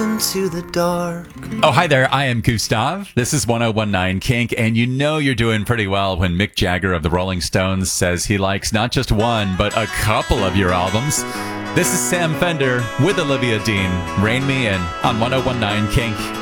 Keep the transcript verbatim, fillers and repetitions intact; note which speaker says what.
Speaker 1: into the dark.
Speaker 2: Oh, hi there. I am Gustav. This is one oh one nine Kink, and you know you're doing pretty well when Mick Jagger of the Rolling Stones says he likes not just one, but a couple of your albums. This is Sam Fender with Olivia Dean. Rain Me In on one oh one nine Kink.